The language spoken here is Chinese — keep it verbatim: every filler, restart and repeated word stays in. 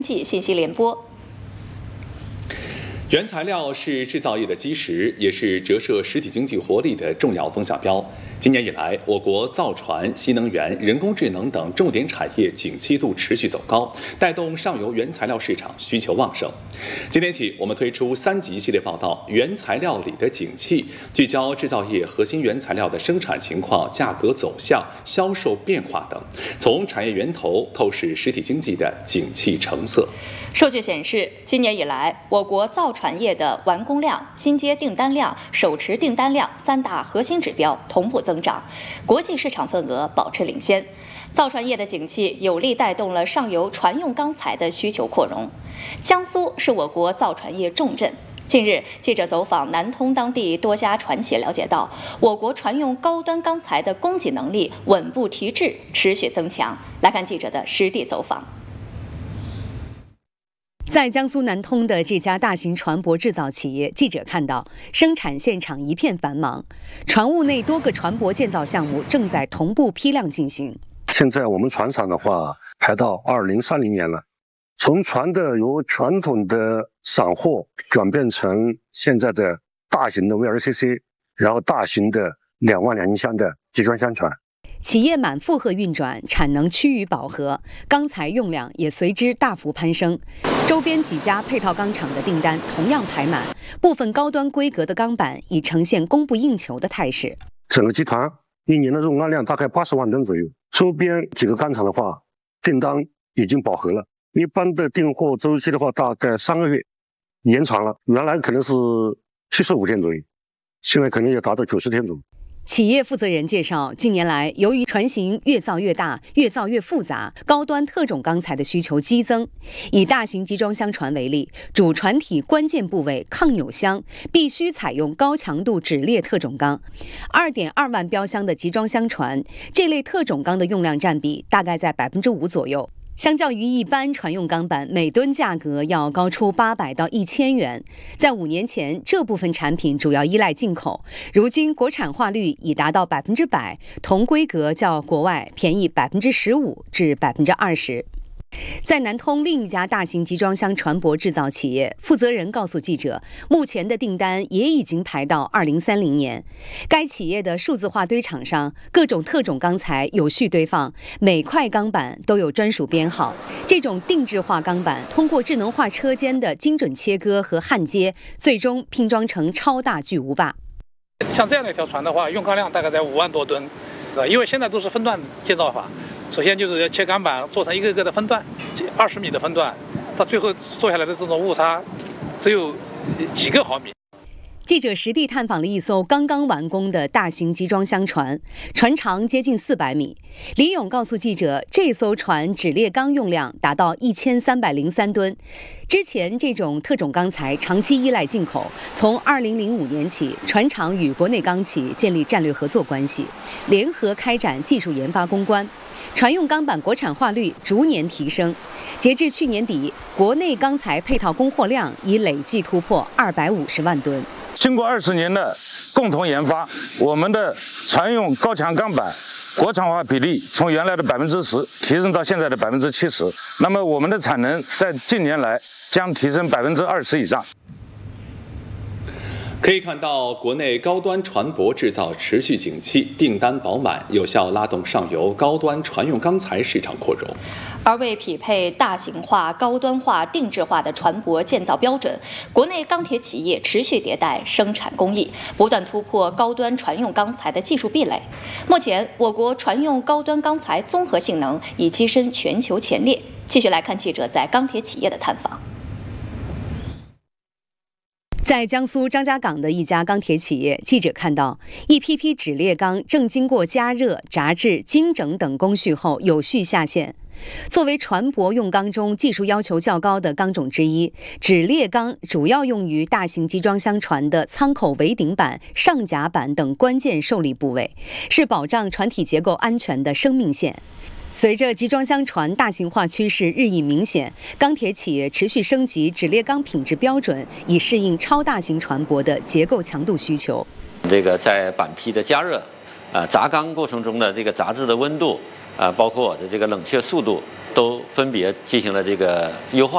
济信息联播。 原材料是制造业的基石，也是折射实体经济活力的重要风向标。今年以来，我国造船、新能源、人工智能等重点产业景气度持续走高，带动上游原材料市场需求旺盛。今天起，我们推出三集系列报道《原材料里的景气》，聚焦制造业核心原材料的生产情况、价格走向、销售变化等，从产业源头透视实体经济的景气成色。 数据显示，今年以来，我国造船业的完工量、新接订单量、手持订单量三大核心指标同步增长，国际市场份额保持领先。造船业的景气有力带动了上游船用钢材的需求扩容。江苏是我国造船业重镇。近日，记者走访南通当地多家船企，了解到我国船用高端钢材的供给能力稳步提质，持续增强。来看记者的实地走访。 在江苏南通的这家大型船舶制造企业，记者看到生产现场一片繁忙，船坞内多个船舶建造项目正在同步批量进行。 现在我们船厂的话，排到二零三零年了，从船的由传统的散货转变成现在的大型的 V L C C， 然后大型的两万两千箱的集装箱船。 企业满负荷运转，产能趋于饱和，钢材用量也随之大幅攀升。周边几家配套钢厂的订单同样排满，部分高端规格的钢板已呈现供不应求的态势。 整个集团一年的用钢量大概八十万吨左右，周边几个钢厂的话，订单已经饱和了。一般的订货周期的话，大概三个月，延长了，原来可能是七十五天左右，现在可能要达到九十天左右。 企业负责人介绍，近年来由于船型越造越大、越造越复杂，高端特种钢材的需求激增。以大型集装箱船为例，主船体关键部位抗扭箱必须采用高强度酯裂特种钢。二点二万标箱的集装箱船，这类特种钢的用量占比大概在百分之五左右。相较于一般船用钢板，每吨价格要高出八百到一千元。在五年前，这部分产品主要依赖进口，如今国产化率已达到百分之百，同规格较国外便宜百分之十五至百分之二十。在南通另一家大型集装箱船舶制造企业，负责人告诉记者，目前的订单也已经排到二零三零年。该企业的数字化堆场上，各种特种钢材有序堆放，每块钢板都有专属编号。这种定制化钢板通过智能化车间的精准切割和焊接，最终拼装成超大巨无霸。 像这样的一条船的话，用钢量大概在五万多吨，因为现在都是分段建造法。首先就是要切钢板，做成一个个的分段，二十米的分段，到最后做下来的这种误差只有几个毫米。 记者实地探访了一艘刚刚完工的大型集装箱船，船长接近四百米。李勇告诉记者，这艘船酯裂钢用量达到一千三百零三吨。之前这种特种钢材长期依赖进口，从二零零五年起，船厂与国内钢企建立战略合作关系，联合开展技术研发攻关。船用钢板国产化率逐年提升，截至去年底，国内钢材配套供货量已累计突破二百五十万吨。 经过二十年的共同研发，我们的船用高强钢板国产化比例从原来的百分之十提升到现在的百分之七十。那么我们的产能在近年来将提升百分之二十以上。 可以看到，国内高端船舶制造持续景气，订单饱满，有效拉动上游高端船用钢材市场扩容。 而为匹配大型化、高端化、定制化的船舶建造标准，国内钢铁企业持续迭代生产工艺，不断突破高端船用钢材的技术壁垒。目前，我国船用高端钢材综合性能已跻身全球前列。继续来看记者在钢铁企业的探访。 在江苏张家港的一家钢铁企业，记者看到一批批酯裂钢正经过加热、炸制、精整等工序后有序下线。作为船舶用钢中技术要求较高的钢种之一，酯裂钢主要用于大型集装箱船的舱口围顶板、上甲板等关键受力部位，是保障船体结构安全的生命线。随着集装箱船大型化趋势日益明显，钢铁企业持续升级酯裂钢品质标准，以适应超大型船舶的结构强度需求。 这个在板坯的加热，呃，轧钢过程中的这个轧制的温度，啊、呃，包括我的这个冷却速度，都分别进行了这个优化。